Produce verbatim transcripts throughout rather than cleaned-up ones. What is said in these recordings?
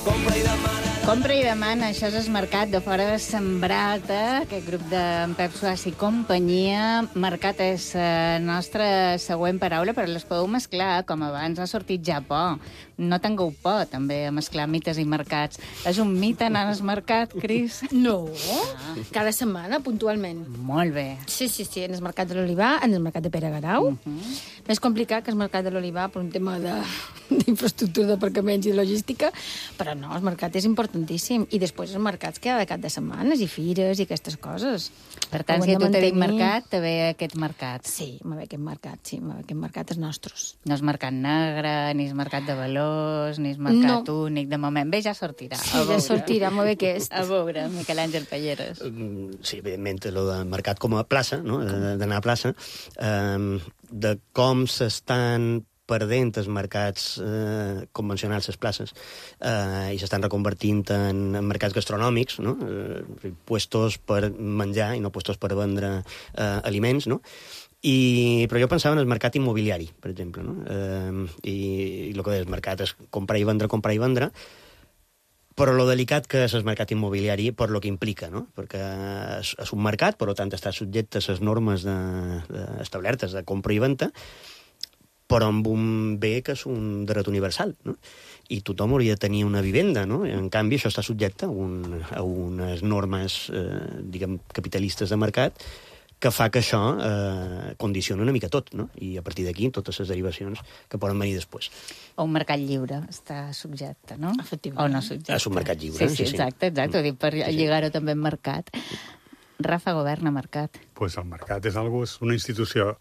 Compra i demana, això és el mercat de fora de Sembrat, eh? Aquest grup d'en Pep Suàs i companyia. Mercat és la nostra següent paraula, però les podeu mesclar, com abans ha sortit Japó. No tingueu por, també, a mesclar mites i mercats. És un mite anar al mercat, Cris? No, ah. Cada setmana, puntualment. Molt bé. Sí, sí, sí, en el mercat de l'Olivar, en el mercat de Pere Garau. Uh -huh. Més complicat que el mercat de l'Olivar per un tema d'infraestructura d'aparcaments i de logística, però no, el mercat és importantíssim. I després els mercats cada cap de setmanes i fires i aquestes coses. Per tant, si a tu te dic mercat, te ve aquest mercat. Sí, me ve aquest mercat, sí, me ve aquest mercat és nostres. No és mercat negre, ni és mercat de valors, ni és mercat no. únic. De moment, bé, ja sortirà. Sí, ja sortirà, me ve aquest. A veure, Miquel Àngel Pelleres. Sí, evidentment, el de mercat com a plaça, no? D'anar a plaça, eh, de com s'estan perdent els mercats eh, convencionals, les places, eh, i s'estan reconvertint en, en mercats gastronòmics, no? Eh, puestos per menjar i no puestos per vendre eh, aliments, no? I, però jo pensava en el mercat immobiliari, per exemple, no? Eh, i, i el que deia, el mercat és comprar i vendre, comprar i vendre, però lo delicat que és el mercat immobiliari per lo que implica, no? Perquè és, és un mercat, per tant, està subjecte a les normes de, de, establertes de compra i venda, però amb un bé que és un dret universal, no? I tothom hauria de tenir una vivenda, no? En canvi, això està subjecte a, un, a unes normes, eh, diguem, capitalistes de mercat, que fa que això eh, condiciona una mica tot, no? I a partir d'aquí totes les derivacions que poden venir després. O un mercat lliure està subjecte, no? Efectivament. O no subjecte. És un mercat lliure. Sí, sí, exacte, exacte. Ho dic per lligar-ho també en mercat. Rafa, governa mercat. Pues el mercat és, algo, és una institució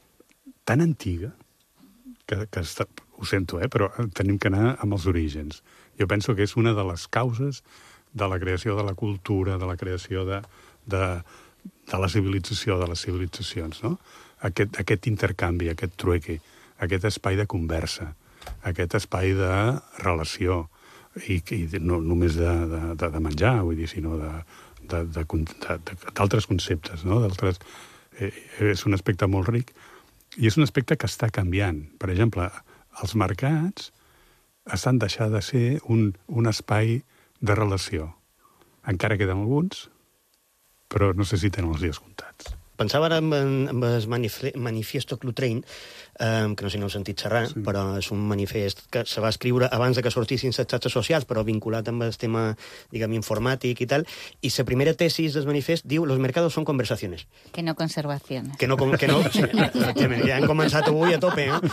tan antiga que, que està, ho sento, eh, però tenim que anar amb els orígens. Jo penso que és una de les causes de la creació de la cultura, de la creació de... de de la civilització, de les civilitzacions, no? Aquest, aquest intercanvi, aquest trueque, aquest espai de conversa, aquest espai de relació, i, i no només de, de, de menjar, vull dir, sinó d'altres conceptes, no? D'altres, eh, és un aspecte molt ric, i és un aspecte que està canviant. Per exemple, els mercats estan deixant de ser un, un espai de relació. Encara queden alguns, però no sé si tenen els dies comptats. Pensava ara en, en el Manifiesto Clutrain, eh, que no sé si no heu sentit xerrar, sí. Però és un manifest que se va escriure abans de que sortissin les xarxes socials, però vinculat amb el tema, diguem, informàtic i tal, i la primera tesis del manifest diu «Los mercados son conversaciones». Que no conservaciones. Que no, que no, sí, efectivament, ja hem començat avui a tope, eh?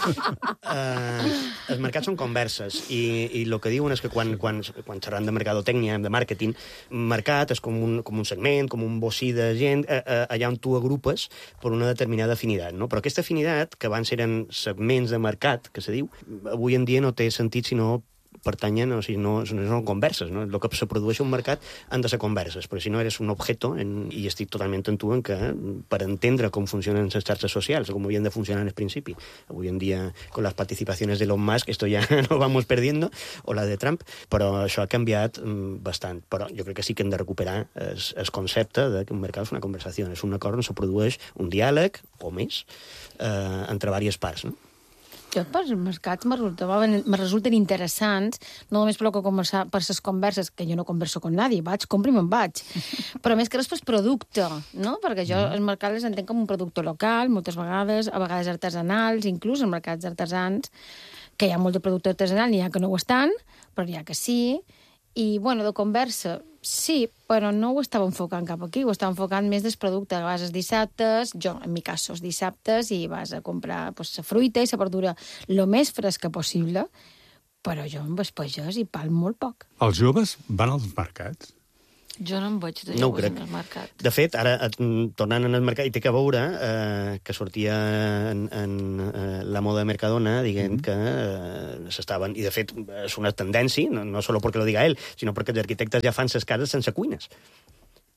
Uh, els mercats són converses, i, i el que diuen és que quan, quan, quan xerram de mercadotècnia, de màrqueting, mercat és com un, com un segment, com un bocí de gent, eh, eh, allà on tu agrupes per una determinada afinitat, no? Però aquesta afinitat, que abans eren segments de mercat, que se diu, avui en dia no té sentit si no pertanyen, o sigui, no, no són converses, no? El que se produeix un mercat han de ser converses, perquè si no eres un objeto, en, i estic totalment amb tu en que, per entendre com funcionen les xarxes socials, com havien de funcionar en el principi, avui en dia, con las participaciones de Elon Musk, esto ya no vamos perdiendo, o la de Trump, però això ha canviat mm, bastant. Però jo crec que sí que hem de recuperar el, el concepte de que un mercat és una conversació, és un acord on se produeix un diàleg, o més, eh, entre diverses parts, no? Jo, per els mercats me resulten, me resulten interessants, no només per, conversar, per les converses, que jo no converso con nadie, vaig, compro i me'n vaig, però més que res per producte, no? Perquè jo els mercats les entenc com un producte local, moltes vegades, a vegades artesanals, inclús en mercats artesans, que hi ha molt de producte artesanal, n'hi ha que no ho estan, però n'hi ha que sí, i, bueno, de conversa, sí, però no ho estava enfocant cap aquí, ho estava enfocant més dels productes. Vas els dissabtes, jo, en mi cas, els dissabtes, i vas a comprar pues, la fruita i la verdura el més fresca possible, però jo amb els pagès hi pal molt poc. Els joves van als mercats? Jo no em veig de no joves en el mercat. De fet, ara, tornant en el mercat, i té que veure eh, que sortia en, en eh, la moda de Mercadona, diguem mm -hmm. que eh, s'estaven... I, de fet, és una tendència, no, no solo perquè lo diga ell, sinó perquè els arquitectes ja fan ses cases sense cuines.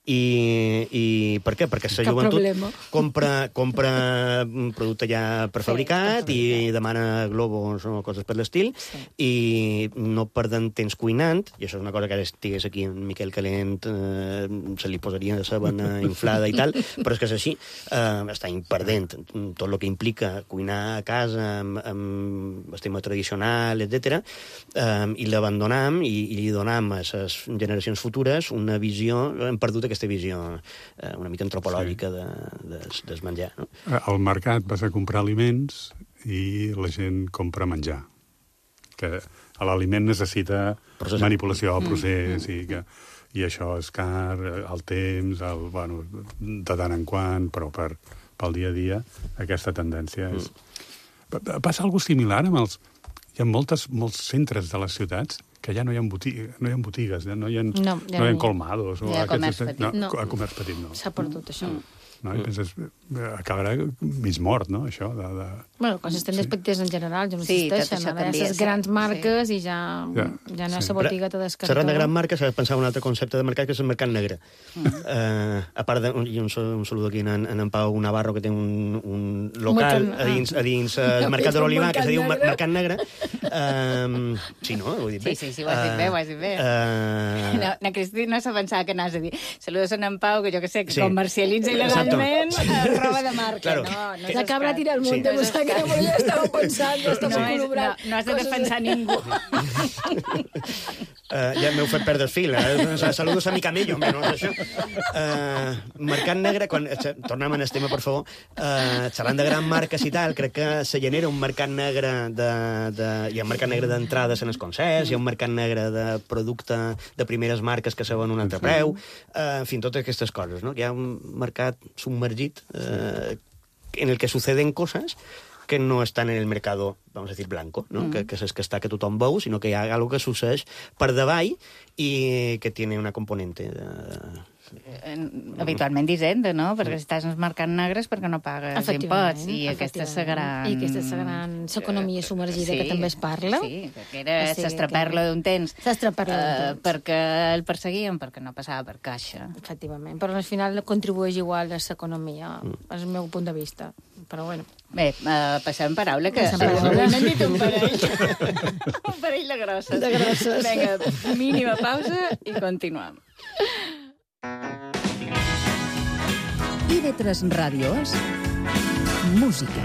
I, i per què? Perquè la joventut compra, compra producte ja prefabricat sí, i demana globos o coses per l'estil, sí. I no perden temps cuinant, i això és una cosa que ara estigués aquí en Miquel Calent, eh, se li posaria sabana inflada i tal, però és que és així, eh, està perdent tot el que implica cuinar a casa amb, amb estima tradicional, etcètera, eh, i l'abandonam i, i li donam a les generacions futures una visió, hem perdut aquesta visió eh, una mica antropològica sí. de, de, del menjar. No? Al mercat vas a comprar aliments i la gent compra menjar. Que l'aliment necessita processar. Manipulació al procés mm, mm. i que i això és car, el temps, el, bueno, de tant en quant, però per, pel dia a dia aquesta tendència és... Mm. Passa alguna similar amb els... Hi ha moltes, molts centres de les ciutats que ja no hi ha, botigues, no hi ha botigues, no hi ha, no, ja no hi ha colmados. Hi ha comerç petit. No, no. A comerç petit no. S'ha perdut això. Mm. No? I penses, acabarà mig mort, no?, això. De, de... Bueno, coses tan despectes en general, ja no sí, existeixen. Ara hi ha les grans marques sí. i ja, ja, ja no hi ha la botiga de descartó. Serà una gran marca, s'ha de pensar un altre concepte de mercat, que és el mercat negre. Mm. Uh, a part de... I un, un saludo aquí en, en, en Pau Navarro, que té un, un local a dins, a dins el mercat de l'Olivar, que es diu negre. Mercat Negre. Uh, sí, no? Ho he dit bé. Sí, sí, sí, ho has dit bé, ho has dit bé. Uh... No, na Cristina s'ha pensat que anaves a dir saludos a en Pau, que jo que sé, que sí. comercialitza il·legalment roba de marca. Claro. No, no la cabra tira el monte, sí. que no ja estava pensant, ja estava no, col·laborant. No, no has de defensar ningú. Uh, ja m'heu fet perdre el fil. Eh? Saludos a mi camello, menys això. Uh, mercat negre, quan... Tornem en el tema, per favor. Uh, xerrant de gran marques i tal, crec que se genera un mercat negre de... de... Hi ha un mercat negre d'entrades en els concerts, hi ha un mercat negre de producte de primeres marques que se ven un altre preu, uh, en fi, totes aquestes coses, no? Hi ha un mercat submergit uh, en el que suceden cosas que no están en el mercado, vamos a decir, blanco, ¿no? Mm. Que, que és que està que tothom veu, sinó que hi ha algo que succeeix per davall i que tiene una componente de... Habitualment d'Hisenda, no? Perquè si estàs en els mercats negres perquè no pagues imposts. I aquesta és la gran... I aquesta és la gran economia submergida sí, que també es parla. Sí, que era sí, s'estraperla d'un temps. S'estraperla d'un temps. Uh, perquè el perseguien, perquè no passava per caixa. Efectivament, però al final contribueix igual a l'economia, mm. és el meu punt de vista. Però bueno. Bé, uh, passem paraula, que n'hem dit un parell. un parell de grosses. De grosses. Vinga, mínima pausa i continuem. I de tres ràdios, música.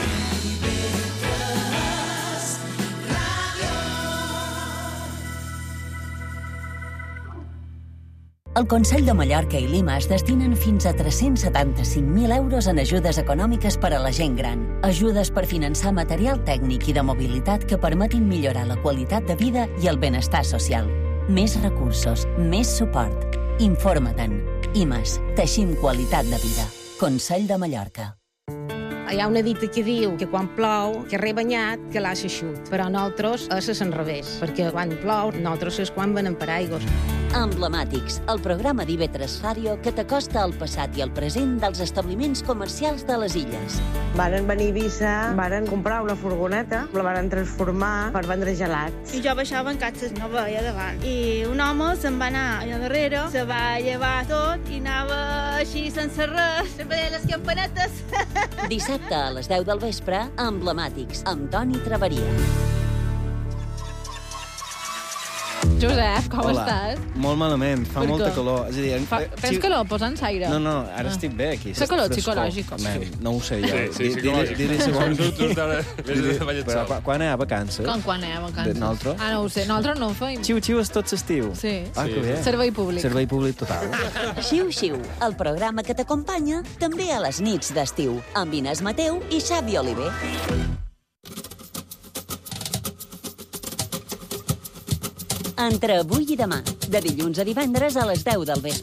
El Consell de Mallorca i Lima es destinen fins a tres-cents setanta-cinc mil euros en ajudes econòmiques per a la gent gran. Ajudes per finançar material tècnic i de mobilitat que permetin millorar la qualitat de vida i el benestar social. Més recursos, més suport. Informa-te'n. I més, teixim qualitat de vida. Consell de Mallorca. Hi ha una dita que diu que quan plou, que rebanyat, que l'ha eixut. Però nosaltres és a l'enrevés, perquè quan plou, nosaltres és quan venen paraigües. Emblemàtics, el programa d'I V tres Ràdio que t'acosta al passat i al present dels establiments comercials de les illes. Varen venir a Eivissa, varen comprar una furgoneta, la varen transformar per vendre gelats. I jo baixava en catxes, no veia davant. I un home se'n va anar allà darrere, se va llevar tot i anava així sense res, se veia les campanetes. Dissabte a les deu del vespre, Emblemàtics, amb Toni Traveria. Josep, com Hola. Estàs? Molt malament, fa Per molta què? calor. És a dir, Fa, eh, tens si... calor? Posa'ns aire. No, no, ara Ah. estic bé aquí. Fa calor Frescor. psicològic. Man, no ho sé jo. Sí, sí, Di- psicològic. Dir-li segons... Dir-li... Però quan- quan hi ha vacances? Com quan hi ha vacances? De nosaltres? Ah, no ho sé. Nosaltres no ho feim. Xiu-xiu és tot l'estiu. Sí. Ah, que bé. Servei públic. Servei públic total. Xiu-xiu, el programa que t'acompanya també a les nits d'estiu, amb Inés Mateu i Xavi Oliver. Entre avui i demà, de dilluns a divendres a les deu del vespre.